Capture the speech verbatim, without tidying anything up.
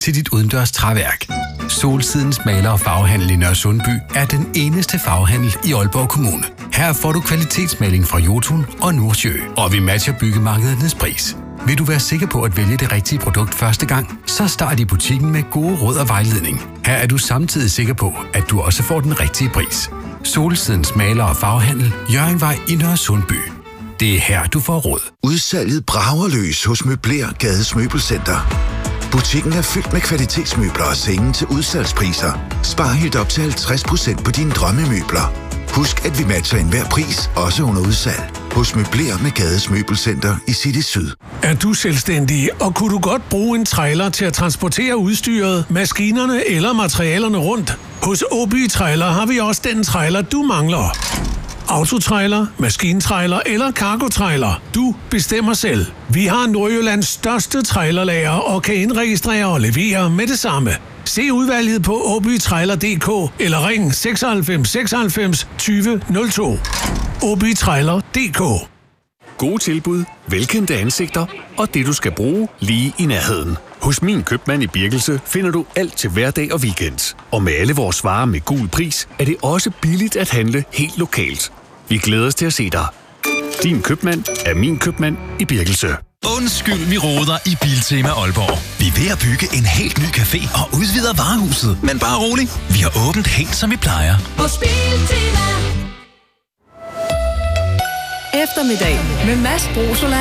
til dit udendørs træværk. Solsidens maler- og farvehandel i Nørre Sundby er den eneste farvehandel i Aalborg Kommune. Her får du kvalitetsmaling fra Jotun og Nordsjø, og vi matcher byggemarkedernes pris. Vil du være sikker på at vælge det rigtige produkt første gang, så start i butikken med gode råd og vejledning. Her er du samtidig sikker på, at du også får den rigtige pris. Solsidens maler- og farvehandel, Hjørringvej i Nørre Sundby. Det er her, du får råd. Udsalget brager løs hos Møbler Gades Møbelcenter. Butikken er fyldt med kvalitetsmøbler og senge til udsalgspriser. Spar helt op til halvtreds procent på dine drømmemøbler. Husk, at vi matcher enhver pris, også under udsalg. Hos Møbler med Gades Møbelcenter i City Syd. Er du selvstændig, og kunne du godt bruge en trailer til at transportere udstyret, maskinerne eller materialerne rundt? Hos Åby Trailer har vi også den trailer, du mangler. Autotrailer, maskintrailer eller cargotrailer. Du bestemmer selv. Vi har Nordjyllands største trailerlager og kan indregistrere og levere med det samme. Se udvalget på åbytrailer punktum d k eller ring seksoghalvfems seksoghalvfems tyve nul to. åbytrailer punktum d k. Gode tilbud, velkendte ansigter og det, du skal bruge lige i nærheden. Hos Min Købmand i Birkelse finder du alt til hverdag og weekend. Og med alle vores varer med gul pris, er det også billigt at handle helt lokalt. Vi glæder os til at se dig. Din Købmand er Min Købmand i Birkelse. Undskyld, vi roder i Biltema Aalborg. Vi er ved at bygge en helt ny café og udvider varehuset. Men bare rolig, vi har åbent helt som vi plejer. Hos Biltema. Eftermiddag med Mads Brosola